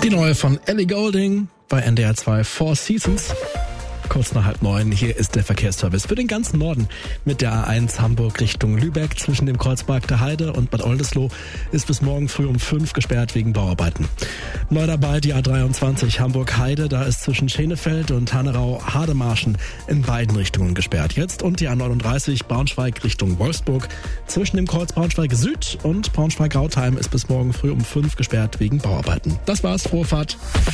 Die neue von Ellie Goulding bei NDR 2 Four Seasons. Kurz nach 8:30, hier ist der Verkehrsservice für den ganzen Norden. Mit der A1 Hamburg Richtung Lübeck zwischen dem Kreuzberg der Heide und Bad Oldesloe ist bis morgen früh um 5 gesperrt wegen Bauarbeiten. Neu dabei die A23 Hamburg-Heide, da ist zwischen Schenefeld und Hannerau-Hademarschen in beiden Richtungen gesperrt. Jetzt und die A39 Braunschweig Richtung Wolfsburg zwischen dem Kreuz Braunschweig Süd und Braunschweig-Rautheim ist bis morgen früh um 5 gesperrt wegen Bauarbeiten. Das war's, frohe Fahrt.